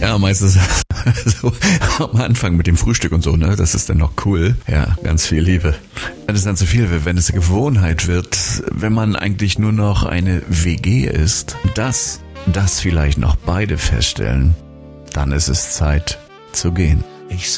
Ja, meistens so am Anfang mit dem Frühstück und so, ne? Das ist dann noch cool. Ja, ganz viel Liebe. Wenn es dann zu viel wird, wenn es eine Gewohnheit wird, wenn man eigentlich nur noch eine WG ist, das vielleicht noch beide feststellen, dann ist es Zeit zu gehen.